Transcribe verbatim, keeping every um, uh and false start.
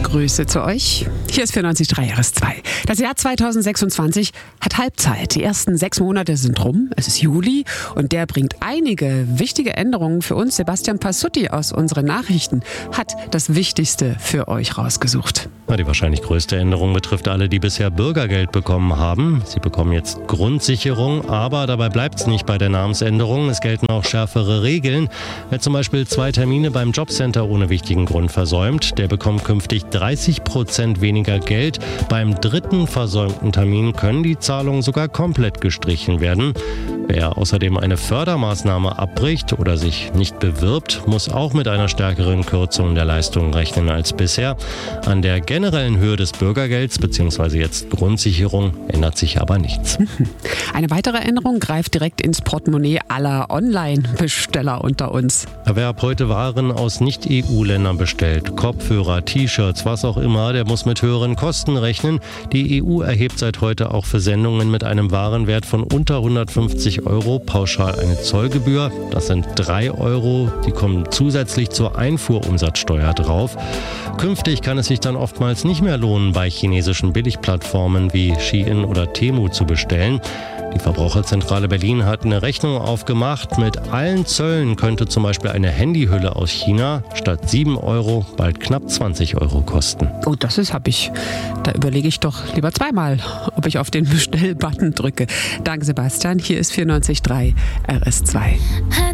Grüße zu euch. Hier ist vierundneunzig Komma drei R S zwei. Das Jahr zweitausendsechsundzwanzig hat Halbzeit. Die ersten sechs Monate sind rum. Es ist Juli und der bringt einige wichtige Änderungen für uns. Sebastian Passutti aus unseren Nachrichten hat das Wichtigste für euch rausgesucht. Ja, die wahrscheinlich größte Änderung betrifft alle, die bisher Bürgergeld bekommen haben. Sie bekommen jetzt Grundsicherung, aber dabei bleibt es nicht bei der Namensänderung. Es gelten auch schärfere Regeln. Wer zum Beispiel zwei Termine beim Jobcenter ohne wichtigen Grund versäumt, der bekommt künftig dreißig Prozent weniger Geld. Beim dritten versäumten Termin können die Zahlungen sogar komplett gestrichen werden. Wer außerdem eine Fördermaßnahme abbricht oder sich nicht bewirbt, muss auch mit einer stärkeren Kürzung der Leistungen rechnen als bisher. An der generellen Höhe des Bürgergelds bzw. jetzt Grundsicherung ändert sich aber nichts. Eine weitere Änderung greift direkt ins Portemonnaie aller Online-Besteller unter uns. Wer ab heute Waren aus Nicht-E U-Ländern bestellt, Kopfhörer, T-Shirts, was auch immer, der muss mit höheren Kosten rechnen. Die E U erhebt seit heute auch für Sendungen mit einem Warenwert von unter hundertfünfzig Euro pauschal eine Zollgebühr. Das sind drei Euro, die kommen zusätzlich zur Einfuhrumsatzsteuer drauf. Künftig kann es sich dann oftmals nicht mehr lohnen, bei chinesischen Billigplattformen wie Shein oder Temu zu bestellen. Die Verbraucherzentrale Berlin hat eine Rechnung aufgemacht. Mit allen Zöllen könnte zum Beispiel eine Handyhülle aus China statt sieben Euro bald knapp zwanzig Euro kosten. Oh, das ist happig. Da überlege ich doch lieber zweimal, ob ich auf den Bestell-Button drücke. Danke, Sebastian. Hier ist vierundneunzig Komma drei R S zwei.